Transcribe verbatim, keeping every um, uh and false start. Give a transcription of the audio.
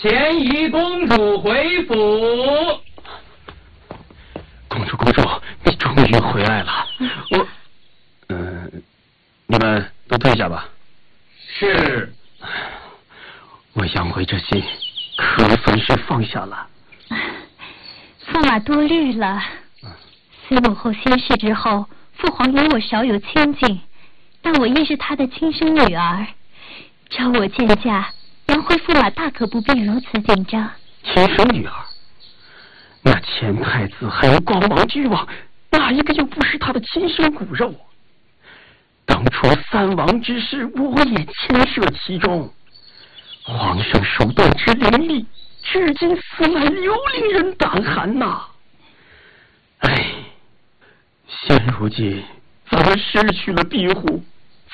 前宜公主回府。 公主，公主，你终于回来了。我，嗯、呃，你们都退下吧。 是。 我杨辉这心可算是放下了。 驸马多虑了。司母后仙逝之后，父皇与我少有亲近，但我亦是他的亲生女儿。照我见驾，杨辉驸马大可不必如此紧张。 亲生女儿？那前太子还有光芒巨王，哪一个又不是他的亲生骨肉？当初三王之事，我也牵涉其中。皇上手段之凌厉，至今死来犹令人胆寒呐！哎，现如今咱们失去了庇护，